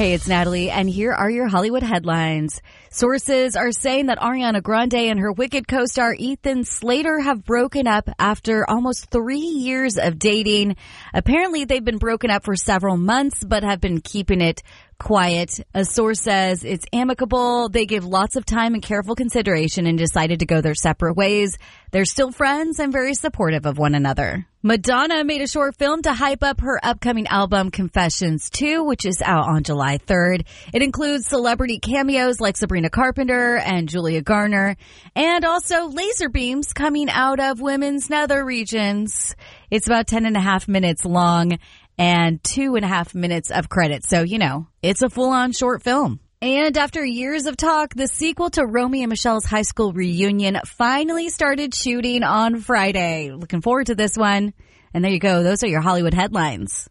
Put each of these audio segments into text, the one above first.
Hey, it's Natalie, and here are your Hollywood headlines. Sources are saying that Ariana Grande and her Wicked co-star Ethan Slater have broken up after almost 3 years of dating. Apparently, they've been broken up for several months, but have been keeping it quiet. A source says it's amicable. They give lots of time and careful consideration and decided to go their separate ways. They're still friends and very supportive of one another. Madonna made a short film to hype up her upcoming album Confessions 2, which is out on July 3rd. It includes celebrity cameos like Sabrina Carpenter and Julia Garner, and also laser beams coming out of women's nether regions. It's about 10.5 minutes long and 2.5 minutes of credits. So, it's a full-on short film. And after years of talk, the sequel to Romy and Michelle's high school reunion finally started shooting on Friday. Looking forward to this one. And there you go. Those are your Hollywood headlines.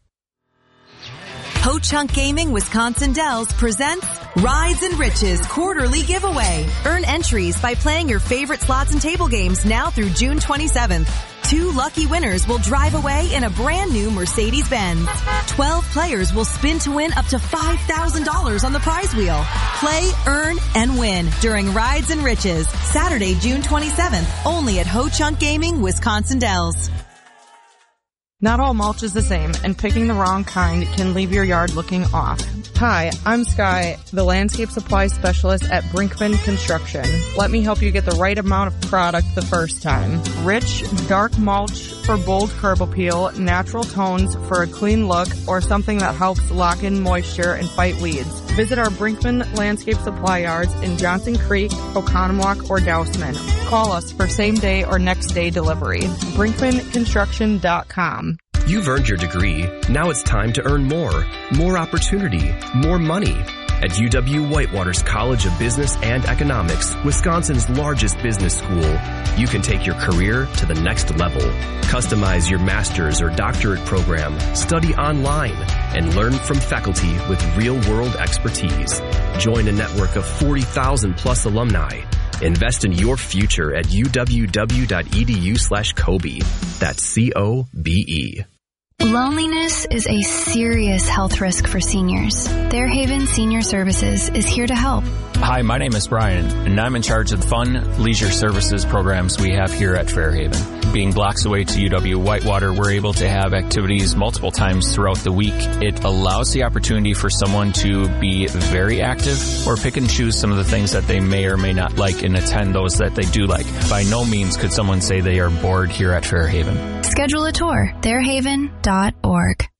Ho Chunk Gaming Wisconsin Dells presents Rides and Riches Quarterly Giveaway. Earn entries by playing your favorite slots and table games now through June 27th. 2 lucky winners will drive away in a brand new Mercedes-Benz. 12 players will spin to win up to $5,000 on the prize wheel. Play, earn, and win during Rides and Riches, Saturday, June 27th, only at Ho Chunk Gaming Wisconsin Dells. Not all mulch is the same, and picking the wrong kind can leave your yard looking off. Hi, I'm Sky, the landscape supply specialist at Brinkman Construction. Let me help you get the right amount of product the first time. Rich, dark mulch for bold curb appeal, natural tones for a clean look, or something that helps lock in moisture and fight weeds. Visit our Brinkman Landscape Supply Yards in Johnson Creek, Oconomowoc, or Dousman. Call us for same-day or next-day delivery. BrinkmanConstruction.com. You've earned your degree. Now it's time to earn more. More opportunity. More money. At UW-Whitewater's College of Business and Economics, Wisconsin's largest business school, you can take your career to the next level. Customize your master's or doctorate program, study online, and learn from faculty with real-world expertise. Join a network of 40,000 plus alumni. Invest in your future at uww.edu/Kobe. That's COBE. Loneliness is a serious health risk for seniors. Fairhaven Senior Services is here to help. Hi, my name is Brian, and I'm in charge of the fun leisure services programs we have here at Fairhaven. Being blocks away to UW-Whitewater, we're able to have activities multiple times throughout the week. It allows the opportunity for someone to be very active or pick and choose some of the things that they may or may not like and attend those that they do like. By no means could someone say they are bored here at Fairhaven. Schedule a tour, fairhaven.org.